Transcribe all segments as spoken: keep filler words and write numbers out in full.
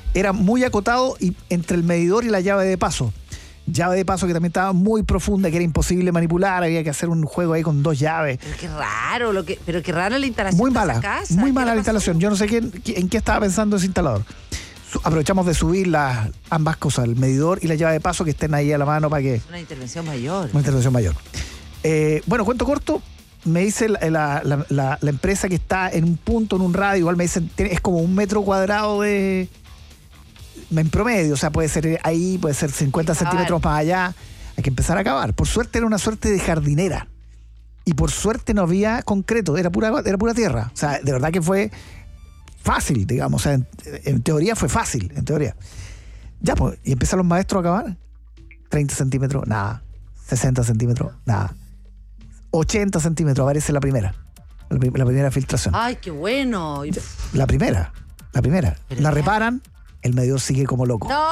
era muy acotado y entre el medidor y la llave de paso. Llave de paso que también estaba muy profunda, que era imposible manipular, había que hacer un juego ahí con dos llaves. Pero qué raro, lo que, pero qué rara la instalación muy de mala, esa casa. muy mala ¿Qué la le instalación. pasó? Yo no sé qué, en qué estaba pensando ese instalador. Su- aprovechamos de subir las ambas cosas, el medidor y la llave de paso, que estén ahí a la mano para que... Una intervención mayor. Una intervención mayor. Eh, bueno, cuento corto, me dice la, la, la, la, la empresa que está en un punto, en un radio, igual me dicen, tiene- es como un metro cuadrado de... En promedio, o sea, puede ser ahí, puede ser cincuenta Acabar. centímetros más allá. Hay que empezar a acabar. Por suerte era una suerte de jardinera. Y por suerte no había concreto, era pura, era pura tierra. O sea, de verdad que fue fácil, digamos. O sea, en, en teoría fue fácil, en teoría. Ya, pues, y empiezan los maestros a acabar. treinta centímetros, nada. sesenta centímetros, nada. ochenta centímetros, aparece la primera. La, prim- la primera filtración. Ay, qué bueno. Y- La primera, la primera. Pero La ya. reparan, el medidor sigue como loco. No.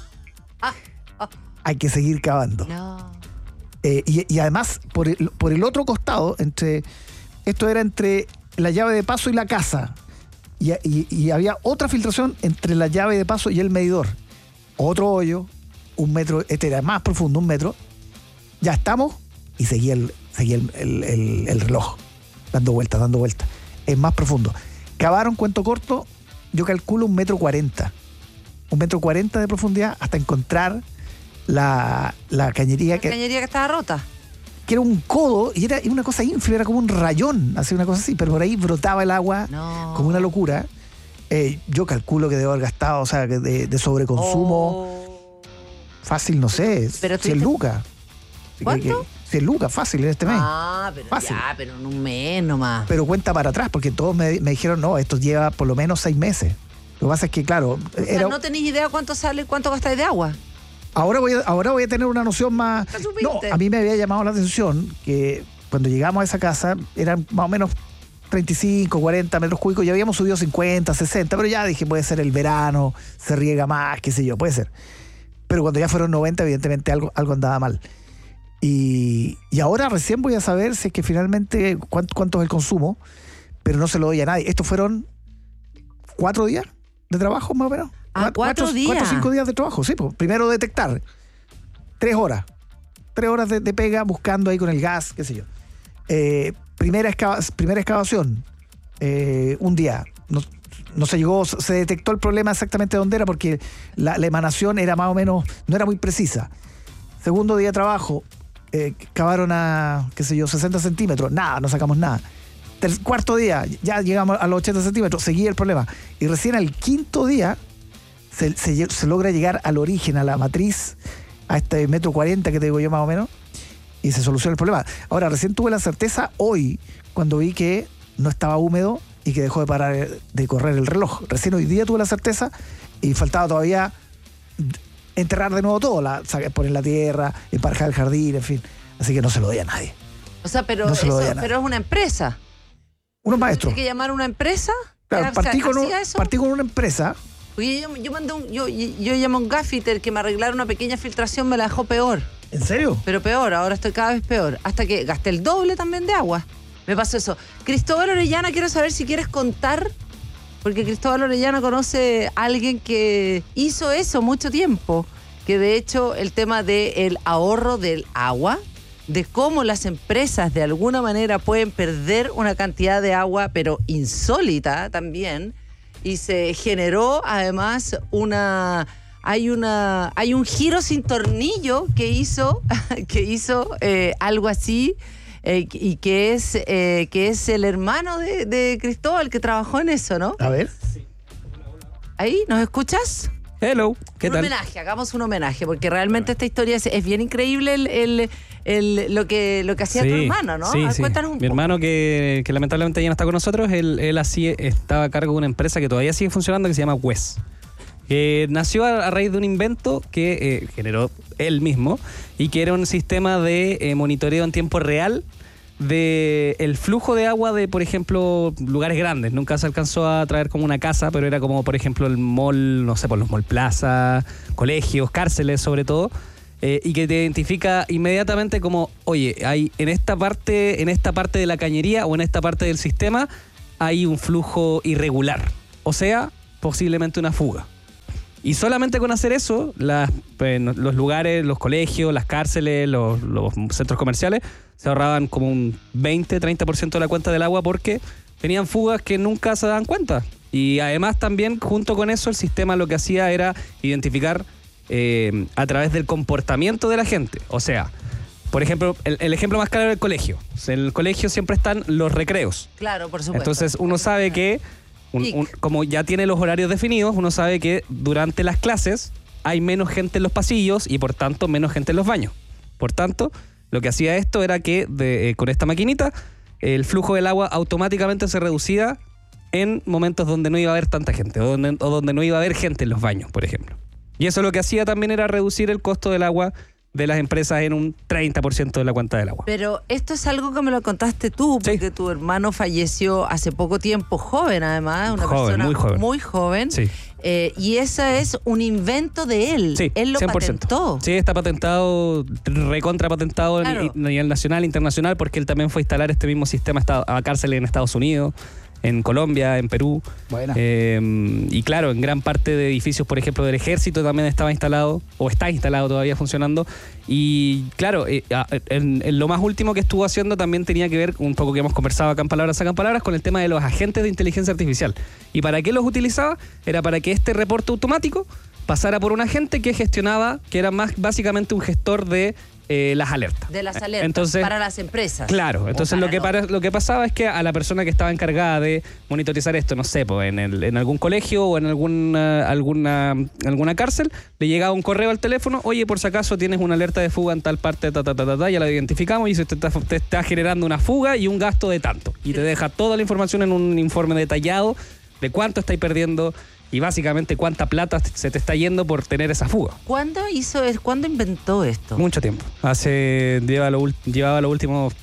Hay que seguir cavando. No. Eh, y, y además, por el, por el otro costado, entre esto era entre la llave de paso y la casa. Y, y- y había otra filtración entre la llave de paso y el medidor. Otro hoyo, un metro, este era más profundo, un metro. Ya estamos, y seguía el, seguía el, el- el- el reloj, dando vueltas, dando vueltas. Es más profundo. Cavaron, cuento corto, yo calculo un metro cuarenta. Un metro cuarenta de profundidad hasta encontrar la, la cañería La que, cañería que estaba rota. que era un codo y era una cosa ínfima, era como un rayón, así una cosa así, pero por ahí brotaba el agua No. como una locura. Eh, yo calculo que debo haber gastado, o sea, que de, de sobreconsumo, Oh. fácil, no sé, Pero cien tuviste- lucas. ¿Cuánto? cien lucas, fácil en este mes. Ah, pero Fácil. ya, pero en un mes nomás. Pero cuenta para atrás, porque todos me, me dijeron, no, esto lleva por lo menos seis meses. Lo que pasa es que, claro, O sea, era, no tenéis idea cuánto sale, cuánto gastáis de agua. ahora, voy a, ahora voy a tener una noción más... ¿Te No, supiste? a mí me había llamado la atención que cuando llegamos a esa casa eran más o menos treinta y cinco, cuarenta metros cúbicos, ya habíamos subido cincuenta, sesenta, pero ya dije, puede ser el verano, se riega más, qué sé yo, puede ser. Pero cuando ya fueron noventa, evidentemente algo, algo andaba mal. Y, y ahora recién voy a saber si es que finalmente cuánto, cuánto es el consumo, pero no se lo doy a nadie. Estos fueron cuatro días de trabajo, más o menos. Ah, cuatro días. Cuatro o cinco días de trabajo, sí. Pues. Primero detectar. Tres horas. Tres horas de, de pega buscando ahí con el gas, qué sé yo. Eh, primera, excava- primera excavación. Eh, un día. No, no se llegó, se detectó el problema exactamente dónde era porque la, la emanación era más o menos, no era muy precisa. Segundo día de trabajo. Eh, cavaron a, qué sé yo, sesenta centímetros. Nada, no sacamos nada. Ter- cuarto día, ya llegamos a los ochenta centímetros, seguía el problema. Y recién al quinto día se, se, se logra llegar al origen, a la matriz, a este metro cuarenta que te digo yo más o menos, y se soluciona el problema. Ahora, recién tuve la certeza hoy, cuando vi que no estaba húmedo y que dejó de parar de correr el reloj. Recién hoy día tuve la certeza y faltaba todavía enterrar de nuevo todo, la, poner la tierra, emparejar el jardín, en fin. Así que no se lo doy a nadie. O sea, pero, No se lo eso, doy a nadie. pero es una empresa. Unos maestros. ¿Hay que llamar a una empresa? Claro, ¿Que partí con, un- hacía eso? partí con una empresa. Oye, yo, yo mandé un, yo, yo, yo llamé a un gaffiter que me arreglara una pequeña filtración, me la dejó peor. ¿En serio? Pero peor, ahora estoy cada vez peor. Hasta que gasté el doble también de agua. Me pasó eso. Cristóbal Orellana, quiero saber si quieres contar, porque Cristóbal Orellana conoce a alguien que hizo eso mucho tiempo, que de hecho el tema del ahorro del agua, de cómo las empresas de alguna manera pueden perder una cantidad de agua, pero insólita también, y se generó además una... Hay una hay un giro sin tornillo que hizo que hizo eh, algo así eh, y que es eh, que es el hermano de, de Cristóbal que trabajó en eso, ¿no? A ver. Ahí, ¿nos escuchas? Hello, ¿qué un tal? homenaje, hagamos un homenaje, porque realmente esta historia es, es bien increíble el, el, el- lo que lo que hacía tu hermano, ¿no? Sí, A ver, sí. cuéntanos un Mi poco. hermano que, que lamentablemente ya no está con nosotros, él, él así estaba a cargo de una empresa que todavía sigue funcionando que se llama W E S. Que nació a, a raíz de un invento que eh, generó él mismo y que era un sistema de eh, monitoreo en tiempo real de el flujo de agua de, por ejemplo, lugares grandes. Nunca se alcanzó a traer como una casa, pero era como, por ejemplo, el mall, no sé, por los mall plaza, colegios, cárceles sobre todo, eh, y que te identifica inmediatamente como, oye, hay en esta parte, en esta parte de la cañería o en esta parte del sistema hay un flujo irregular, o sea, posiblemente una fuga. Y solamente con hacer eso, las, eh, los lugares, los colegios, las cárceles, los, los centros comerciales, se ahorraban como un veinte, treinta por ciento de la cuenta del agua porque tenían fugas que nunca se daban cuenta. Y además también, junto con eso, el sistema lo que hacía era identificar eh, a través del comportamiento de la gente. O sea, por ejemplo, el, el ejemplo más claro era el colegio. O sea, en el colegio siempre están los recreos. Claro, por supuesto. Entonces uno sabe que, un, un, como ya tiene los horarios definidos, uno sabe que durante las clases hay menos gente en los pasillos y por tanto menos gente en los baños. Por tanto, lo que hacía esto era que de, eh, con esta maquinita el flujo del agua automáticamente se reducía en momentos donde no iba a haber tanta gente o donde, o donde no iba a haber gente en los baños, por ejemplo. Y eso lo que hacía también era reducir el costo del agua de las empresas en un treinta por ciento de la cuenta del agua. Pero esto es algo que me lo contaste tú, porque sí. Tu hermano falleció hace poco tiempo, joven además, una joven, persona muy joven. Muy joven. Sí. Eh, y ese es un invento de él. Sí, él lo cien por ciento. patentó. Sí, está patentado, recontra patentado claro. a nivel nacional, internacional, porque él también fue a instalar este mismo sistema a cárceles en Estados Unidos, en Colombia, en Perú. Buena. Eh, y claro, en gran parte de edificios, por ejemplo, del ejército también estaba instalado, o está instalado todavía funcionando. Y claro, eh, en, en lo más último que estuvo haciendo también tenía que ver, un poco que hemos conversado acá en Palabras Sacan Palabras, con el tema de los agentes de inteligencia artificial. ¿Y para qué los utilizaba? Era para que este reporte automático pasara por un agente que gestionaba, que era más básicamente un gestor de Eh, las alertas. De las alertas, entonces, para las empresas. Claro, entonces lo que, para, lo que pasaba es que a la persona que estaba encargada de monitorizar esto, no sé, pues en, el, en algún colegio o en alguna, alguna, alguna cárcel, le llegaba un correo al teléfono, oye, por si acaso tienes una alerta de fuga en tal parte, ta, ta, ta, ta, ta, ya la identificamos y se te está, te está generando una fuga y un gasto de tanto. Y te deja toda la información en un informe detallado de cuánto estáis perdiendo y básicamente cuánta plata se te está yendo por tener esa fuga. ¿Cuándo hizo, cuándo inventó esto? Mucho tiempo. Hace, lleva lo, llevaba los últimos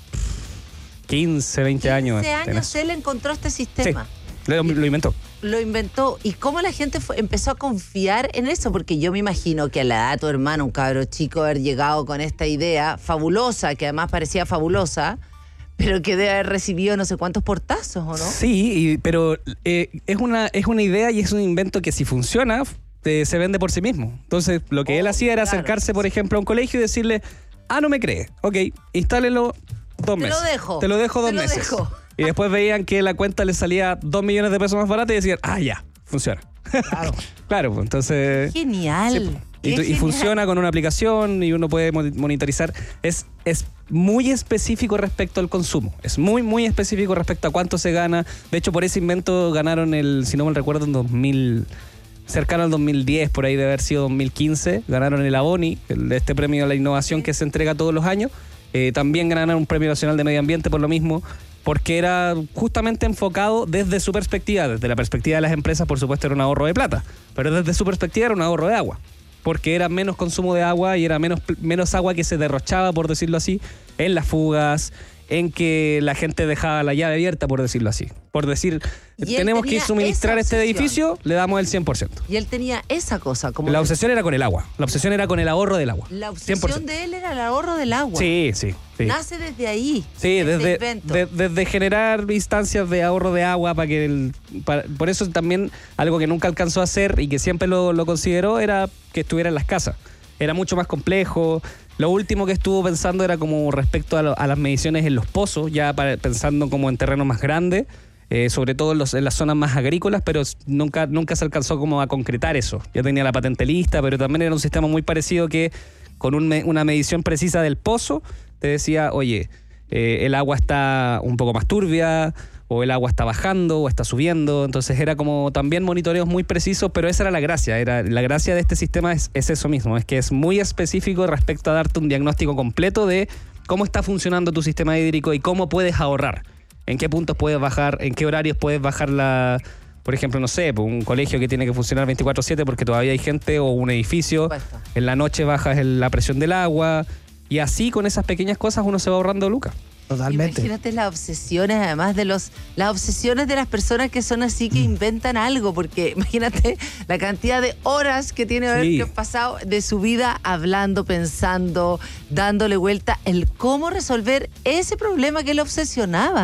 quince, veinte años. quince años él encontró este sistema. Sí, lo, lo inventó. Lo inventó. ¿Y cómo la gente fue, empezó a confiar en eso? Porque yo me imagino que a la edad de tu hermano, un cabro chico, haber llegado con esta idea fabulosa, que además parecía fabulosa, pero que debe haber recibido no sé cuántos portazos, ¿o no? Sí, y, pero eh, es, una, es una idea y es un invento que si funciona, eh, se vende por sí mismo. Entonces, lo que oh, él hacía era claro. acercarse, por ejemplo, a un colegio y decirle, ah, no me crees, ok, instálelo dos Te meses. Te lo dejo. Te lo dejo dos Te lo meses. Dejo. Y después veían que la cuenta le salía dos millones de pesos más barata y decían, ah, ya, funciona. Claro. Claro, pues entonces... Genial. Sí, y, y funciona con una aplicación y uno puede monitorizar. Es, es muy específico respecto al consumo. Es muy, muy específico respecto a cuánto se gana. De hecho, por ese invento ganaron el, si no me recuerdo, en dos mil, cercano al dos mil diez, por ahí de haber sido dos mil quince, ganaron el ABONI, el, este premio a la innovación que se entrega todos los años. Eh, también ganaron un premio nacional de medio ambiente por lo mismo, porque era justamente enfocado desde su perspectiva, desde la perspectiva de las empresas, por supuesto era un ahorro de plata, pero desde su perspectiva era un ahorro de agua, porque era menos consumo de agua y era menos, menos agua que se derrochaba, por decirlo así, en las fugas, en que la gente dejaba la llave abierta, por decirlo así. Por decir, tenemos que suministrar este edificio, le damos el cien por ciento. Y él tenía esa cosa. Como la obsesión era con el agua. La obsesión era con el ahorro del agua. La obsesión cien por ciento de él era el ahorro del agua. Sí, sí. sí. Nace desde ahí. Sí, este desde, de, desde generar instancias de ahorro de agua para que... El, para, por eso también algo que nunca alcanzó a hacer y que siempre lo, lo consideró era que estuviera en las casas. Era mucho más complejo. Lo último que estuvo pensando era como respecto a, lo, a las mediciones en los pozos, ya para, pensando como en terrenos más grandes, eh, sobre todo en, los, en las zonas más agrícolas, pero nunca, nunca se alcanzó como a concretar eso. Ya tenía la patente lista, pero también era un sistema muy parecido que con un, una medición precisa del pozo te decía, oye, eh, el agua está un poco más turbia, o el agua está bajando, o está subiendo. Entonces era como también monitoreos muy precisos, pero esa era la gracia. Era, la gracia de este sistema es, es eso mismo, es que es muy específico respecto a darte un diagnóstico completo de cómo está funcionando tu sistema hídrico y cómo puedes ahorrar. En qué puntos puedes bajar, en qué horarios puedes bajar la... Por ejemplo, no sé, un colegio que tiene que funcionar veinticuatro siete porque todavía hay gente, o un edificio, en la noche bajas la presión del agua, y así con esas pequeñas cosas uno se va ahorrando lucas. Totalmente. Imagínate las obsesiones, además de los las obsesiones de las personas que son así, que inventan algo, porque imagínate la cantidad de horas que tiene que sí. haber pasado de su vida hablando, pensando, dándole vuelta, el cómo resolver ese problema que le obsesionaba.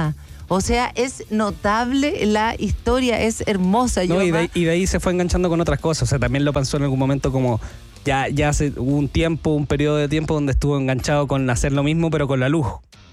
O sea, es notable la historia, es hermosa. No, Yo, y, de, mamá, y de ahí se fue enganchando con otras cosas. O sea, también lo pensó en algún momento como ya, ya hace hubo un tiempo, un periodo de tiempo donde estuvo enganchado con hacer lo mismo, pero con la luz.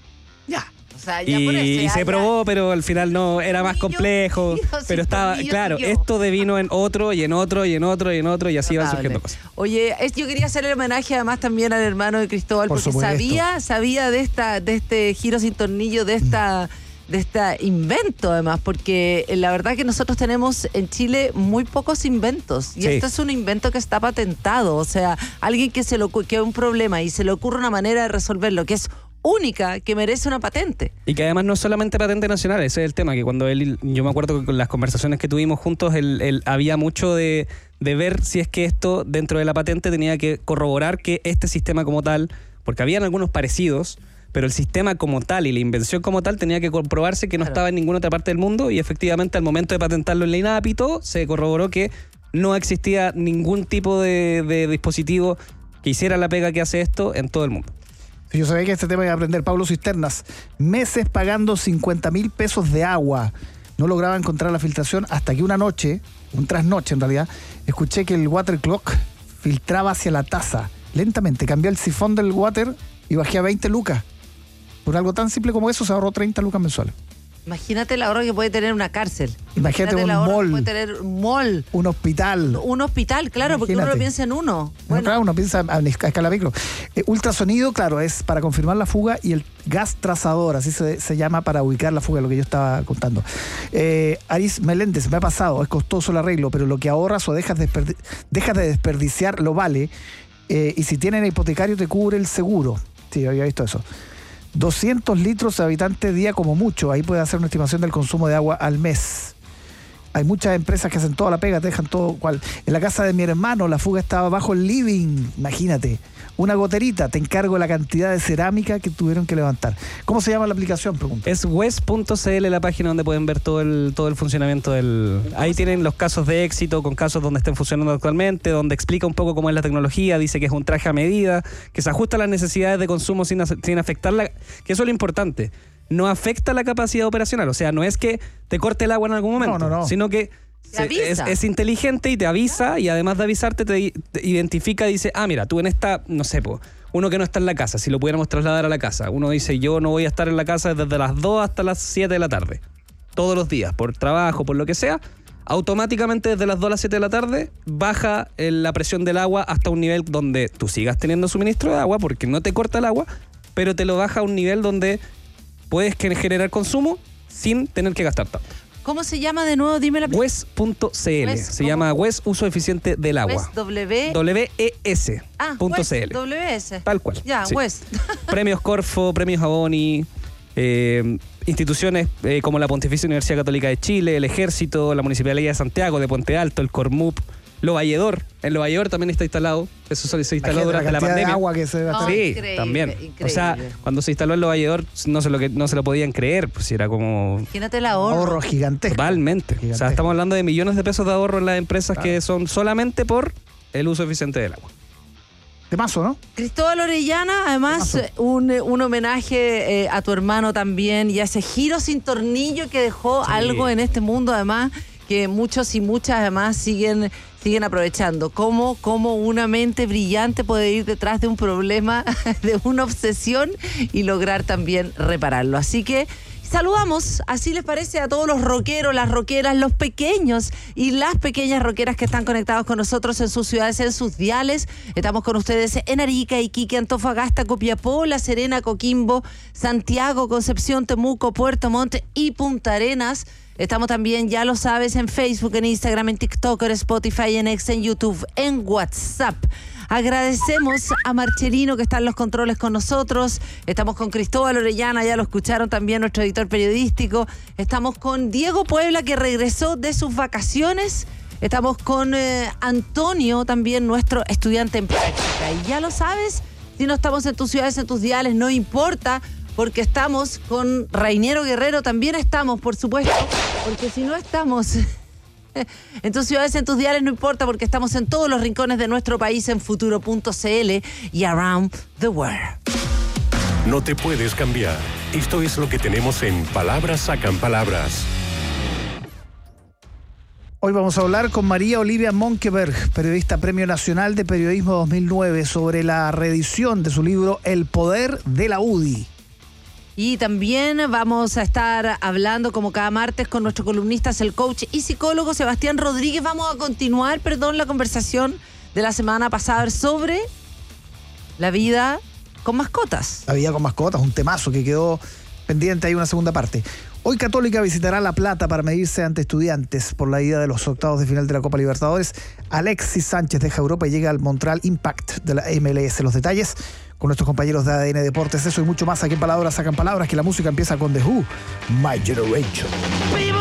ya. O sea, ya Y, por eso, y ya, se ya. probó, pero al final no, era más Tornillo, complejo. tornillo, Pero sí, estaba, tornillo, claro, yo. esto devino en otro y en otro y en otro y en otro y así van Notable. surgiendo cosas. Oye, es- yo quería hacer el homenaje además también al hermano de Cristóbal, Por porque supuesto. sabía, sabía de esta, de este giro sin tornillo, de esta, de este invento además, porque eh, la verdad que nosotros tenemos en Chile muy pocos inventos. Y Sí. esto es un invento que está patentado. O sea, alguien que se le ocu- que un problema y se le ocurre una manera de resolverlo que es única, que merece una patente. Y que además no es solamente patente nacional, ese es el tema, que cuando él, yo me acuerdo que con las conversaciones que tuvimos juntos, él, él había mucho de, de ver si es que esto dentro de la patente tenía que corroborar que este sistema como tal, porque habían algunos parecidos, pero el sistema como tal y la invención como tal tenía que comprobarse que no Claro. estaba en ninguna otra parte del mundo y efectivamente al momento de patentarlo en la INAPI y todo, se corroboró que no existía ningún tipo de, de dispositivo que hiciera la pega que hace esto en todo el mundo. Yo sabía que este tema iba a aprender. Pablo Cisternas, meses pagando cincuenta mil pesos de agua. No lograba encontrar la filtración hasta que una noche, un trasnoche en realidad, escuché que el water clock filtraba hacia la taza. Lentamente cambié el sifón del water y bajé a veinte lucas. Por algo tan simple como eso se ahorró treinta lucas mensuales. Imagínate el ahorro que puede tener una cárcel. Imagínate el un ahorro que mall. puede tener un mall. Un hospital. Un hospital, claro, porque uno Imagínate. lo piensa en uno. Bueno, Bueno, claro, uno piensa a escala micro. Eh, ultrasonido, claro, es para confirmar la fuga y el gas trazador, así se, se llama para ubicar la fuga, lo que yo estaba contando. Eh, Aris Meléndez, me ha pasado, es costoso el arreglo, pero lo que ahorras o dejas de, desperdi- dejas de desperdiciar lo vale. Eh, y si tienen hipotecario te cubre el seguro. Sí, había visto eso. doscientos litros habitante día como mucho. Ahí puede hacer una estimación del consumo de agua al mes. Hay muchas empresas que hacen toda la pega, te dejan todo cual. En la casa de mi hermano la fuga estaba bajo el living, imagínate. Una goterita, te encargo la cantidad de cerámica que tuvieron que levantar. ¿Cómo se llama la aplicación? Pregunta. Es wes punto c l la página donde pueden ver todo el, todo el funcionamiento del... Ahí tienen los casos de éxito con casos donde estén funcionando actualmente, donde explica un poco cómo es la tecnología, dice que es un traje a medida, que se ajusta a las necesidades de consumo sin, sin afectar la... Que eso es lo importante. No afecta la capacidad operacional, o sea, no es que te corte el agua en algún momento, No, no, no. sino que Te se- avisa. es, es inteligente y te avisa y además de avisarte te, te identifica y dice, ah, mira, tú en esta, no sé, po, uno que no está en la casa, si lo pudiéramos trasladar a la casa, uno dice, yo no voy a estar en la casa desde las dos hasta las siete de la tarde, todos los días, por trabajo, por lo que sea, automáticamente desde las dos a las siete de la tarde baja eh, la presión del agua hasta un nivel donde tú sigas teniendo suministro de agua porque no te corta el agua, pero te lo baja a un nivel donde puedes que- generar consumo sin tener que gastar tanto. ¿cómo se llama de nuevo? Dime la wes punto c l. Wes, Se ¿cómo? llama Wes Uso Eficiente del Agua. Wes, W. W E S Ah, punto Wes, C L. W S. Tal cual. Ya, Sí. Wes. Premios Corfo, premios Aboni, eh, instituciones eh, como la Pontificia Universidad Católica de Chile, el Ejército, la Municipalidad de Santiago, de Puente Alto, el Cormup, Lo Valledor. En Lo Valledor también está instalado. Eso solo se instaló Imagínate durante la cantidad de pandemia. agua que se va a No, Sí, increíble, también. increíble. O sea, cuando se instaló en Lo Valledor no se lo, que, no se lo podían creer, pues era como... Imagínate el ahorro. ahorro gigantesco. Totalmente. O sea, Gigantesco. estamos hablando de millones de pesos de ahorro en las empresas Claro. que son solamente por el uso eficiente del agua. Temazo, ¿no? Cristóbal Orellana, además, Temazo. eh, un, eh, un homenaje eh, a tu hermano también y a ese giro sin tornillo que dejó Sí. algo en este mundo, además, que muchos y muchas además siguen, siguen aprovechando. Cómo, cómo una mente brillante puede ir detrás de un problema, de una obsesión y lograr también repararlo. Así que saludamos, así les parece, a todos los rockeros, las rockeras, los pequeños y las pequeñas rockeras que están conectados con nosotros en sus ciudades, en sus diales. Estamos con ustedes en Arica, Iquique, Antofagasta, Copiapó, La Serena, Coquimbo, Santiago, Concepción, Temuco, Puerto Montt y Punta Arenas. Estamos también, ya lo sabes, en Facebook, en Instagram, en TikTok, en Spotify, en X, en YouTube, en WhatsApp. Agradecemos a Marcelino que está en los controles con nosotros. Estamos con Cristóbal Orellana, ya lo escucharon también, nuestro editor periodístico. Estamos con Diego Puebla, que regresó de sus vacaciones. Estamos con eh, Antonio, también nuestro estudiante en práctica. Y ya lo sabes, si no estamos en tus ciudades, en tus diales, no importa, porque estamos con Rainiero Guerrero, también estamos, por supuesto, porque si no estamos en tus ciudades, en tus diales, no importa, porque estamos en todos los rincones de nuestro país en futuro punto c l y around the world. No te puedes cambiar. Esto es lo que tenemos en Palabras Sacan Palabras. Hoy vamos a hablar con María Olivia Monkeberg, periodista Premio Nacional de Periodismo dos mil nueve, sobre la reedición de su libro El Poder de la U D I. Y también vamos a estar hablando, como cada martes, con nuestro columnista, el coach y psicólogo Sebastián Rodríguez. Vamos a continuar, perdón, la conversación de la semana pasada sobre la vida con mascotas. La vida con mascotas, un temazo que quedó pendiente, hay una segunda parte. Hoy Católica visitará La Plata para medirse ante Estudiantes por la ida de los octavos de final de la Copa Libertadores. Alexis Sánchez deja Europa y llega al Montreal Impact de la M L S. Los detalles con nuestros compañeros de A D N Deportes. Eso y mucho más aquí en Palabras Sacan Palabras, que la música empieza con The Who, My Generation.